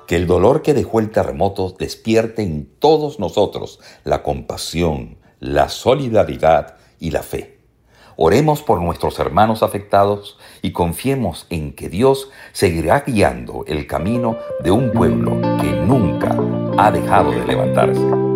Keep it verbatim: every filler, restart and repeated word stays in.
Que el dolor que dejó el terremoto despierte en todos nosotros la compasión, la solidaridad y la fe. Oremos por nuestros hermanos afectados y confiemos en que Dios seguirá guiando el camino de un pueblo que nunca ha dejado de levantarse.